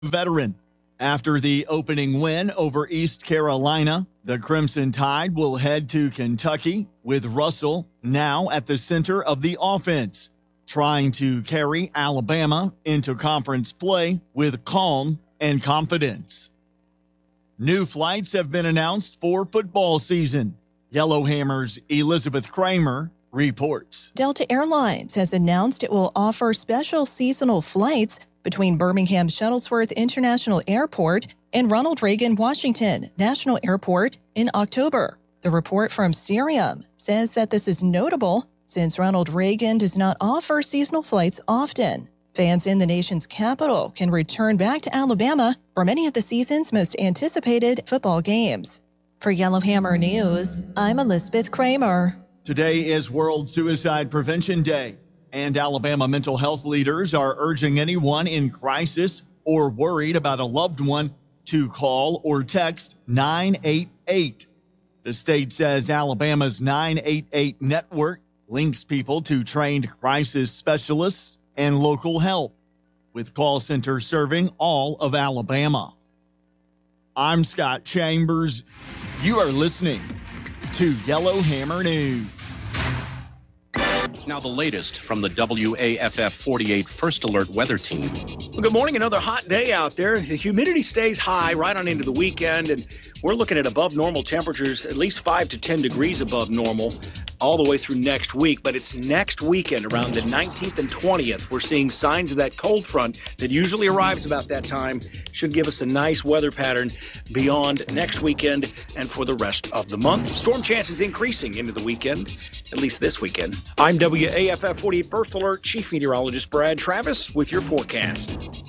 veteran. After the opening win over East Carolina, the Crimson Tide will head to Kentucky with Russell now at the center of the offense, trying to carry Alabama into conference play with calm and confidence. New flights have been announced for football season. Yellowhammer's Elizabeth Kramer reports. Delta Airlines has announced it will offer special seasonal flights between Birmingham Shuttlesworth International Airport and Ronald Reagan Washington National Airport in October. The report from Cirium says that this is notable since Ronald Reagan does not offer seasonal flights often. Fans in the nation's capital can return back to Alabama for many of the season's most anticipated football games. For Yellowhammer News, I'm Elizabeth Kramer. Today is World Suicide Prevention Day, and Alabama mental health leaders are urging anyone in crisis or worried about a loved one to call or text 988. The state says Alabama's 988 network links people to trained crisis specialists and local help, with call centers serving all of Alabama. I'm Scott Chambers. You are listening to Yellowhammer News. Now the latest from the WAFF 48 First Alert Weather Team. Well, good morning. Another hot day out there. The humidity stays high right on into the weekend, and we're looking at above normal temperatures, at least 5 to 10 degrees above normal, all the way through next week. But it's next weekend, around the 19th and 20th. We're seeing signs of that cold front that usually arrives about that time. Should give us a nice weather pattern beyond next weekend and for the rest of the month. Storm chances increasing into the weekend, at least this weekend. I'm WAFF 48 First Alert Chief Meteorologist Brad Travis with your forecast.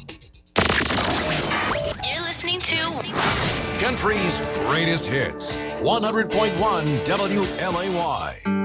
You're listening to Country's greatest hits, 100.1 WLAY.